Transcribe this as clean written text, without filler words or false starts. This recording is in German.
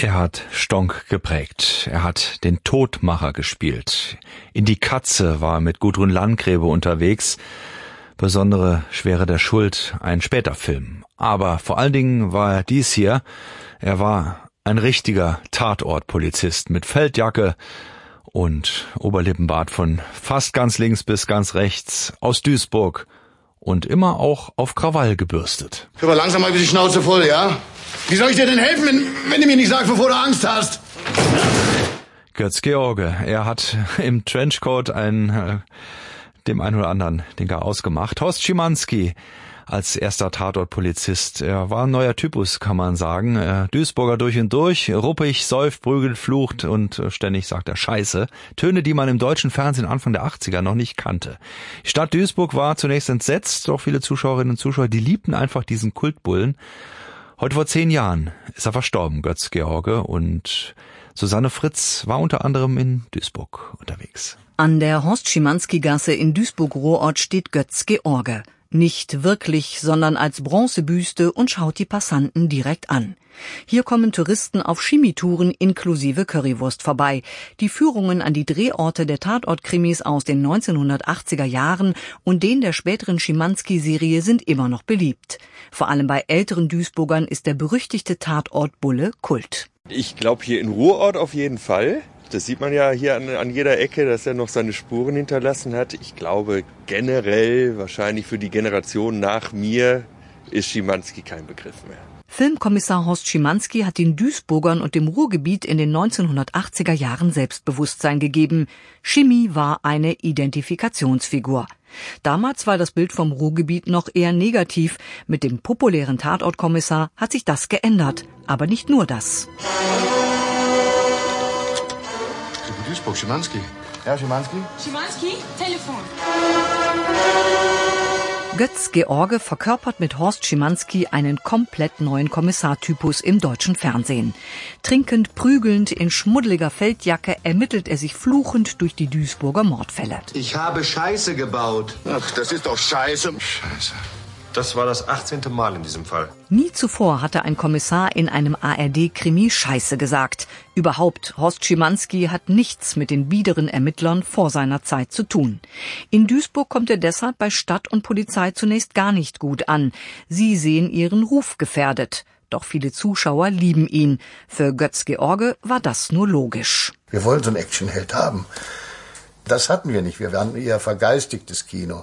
Er hat Stonk geprägt. Er hat den Todmacher gespielt. In Die Katze war mit Gudrun Landgräbe unterwegs. Besondere Schwere der Schuld, ein später Film. Aber vor allen Dingen war er dies hier. Er war ein richtiger Tatortpolizist mit Feldjacke und Oberlippenbart von fast ganz links bis ganz rechts, aus Duisburg und immer auch auf Krawall gebürstet. Hör mal langsam mal die Schnauze voll, ja? Wie soll ich dir denn helfen, wenn du mir nicht sagst, wovor du Angst hast? Götz George, er hat im Trenchcoat dem einen oder anderen den gar ausgemacht. Horst Schimanski als erster Tatortpolizist. Er war ein neuer Typus, kann man sagen. Duisburger durch und durch, ruppig, säuft, prügelt, flucht und ständig sagt er Scheiße. Töne, die man im deutschen Fernsehen Anfang der 80er noch nicht kannte. Die Stadt Duisburg war zunächst entsetzt, doch viele Zuschauerinnen und Zuschauer, die liebten einfach diesen Kultbullen. Heute vor 10 Jahren ist er verstorben, Götz George, und Susanne Fritz war unter anderem in Duisburg unterwegs. An der Horst-Schimanski-Gasse in Duisburg-Ruhrort steht Götz George. Nicht wirklich, sondern als Bronzebüste und schaut die Passanten direkt an. Hier kommen Touristen auf Chemietouren inklusive Currywurst vorbei. Die Führungen an die Drehorte der Tatortkrimis aus den 1980er Jahren und den der späteren Schimanski-Serie sind immer noch beliebt. Vor allem bei älteren Duisburgern ist der berüchtigte Tatort-Bulle Kult. Ich glaube hier in Ruhrort auf jeden Fall. Das sieht man ja hier an jeder Ecke, dass er noch seine Spuren hinterlassen hat. Ich glaube generell, wahrscheinlich für die Generation nach mir, ist Schimanski kein Begriff mehr. Filmkommissar Horst Schimanski hat den Duisburgern und dem Ruhrgebiet in den 1980er Jahren Selbstbewusstsein gegeben. Schimi war eine Identifikationsfigur. Damals war das Bild vom Ruhrgebiet noch eher negativ. Mit dem populären Tatortkommissar hat sich das geändert. Aber nicht nur das. Duisburg, Schimanski. Ja, Schimanski? Schimanski, Telefon. Götz George verkörpert mit Horst Schimanski einen komplett neuen Kommissartypus im deutschen Fernsehen. Trinkend, prügelnd, in schmuddeliger Feldjacke ermittelt er sich fluchend durch die Duisburger Mordfälle. Ich habe Scheiße gebaut. Ach, das ist doch Scheiße. Scheiße. Das war das 18. Mal in diesem Fall. Nie zuvor hatte ein Kommissar in einem ARD-Krimi Scheiße gesagt. Überhaupt, Horst Schimanski hat nichts mit den biederen Ermittlern vor seiner Zeit zu tun. In Duisburg kommt er deshalb bei Stadt und Polizei zunächst gar nicht gut an. Sie sehen ihren Ruf gefährdet. Doch viele Zuschauer lieben ihn. Für Götz George war das nur logisch. Wir wollen so einen Actionheld haben. Das hatten wir nicht. Wir waren eher vergeistigtes Kino.